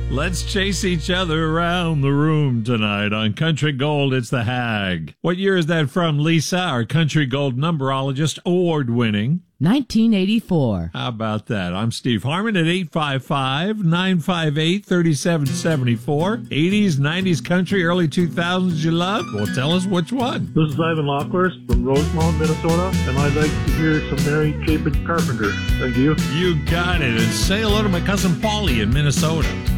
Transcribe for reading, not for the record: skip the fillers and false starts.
Let's chase each other around the room tonight. On Country Gold, it's the Hag. What year is that from, Lisa, our Country Gold numberologist, award-winning? 1984. How about that? I'm Steve Harmon at 855-958-3774. 80s, 90s country, early 2000s you love? Well, tell us which one. This is Ivan Lockhorst from Rosemount, Minnesota, and I'd like to hear some Mary Chapin Carpenter. Thank you. You got it. And say hello to my cousin Paulie in Minnesota.